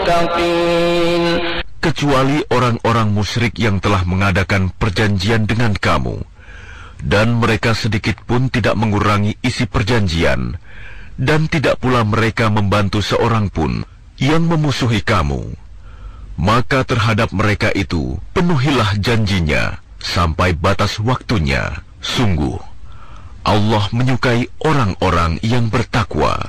kecuali orang-orang musyrik yang telah mengadakan perjanjian dengan kamu, dan mereka sedikit pun tidak mengurangi isi perjanjian, dan tidak pula mereka membantu seorang pun yang memusuhi kamu. Maka terhadap mereka itu penuhilah janjinya sampai batas waktunya. Sungguh, Allah menyukai orang-orang yang bertakwa.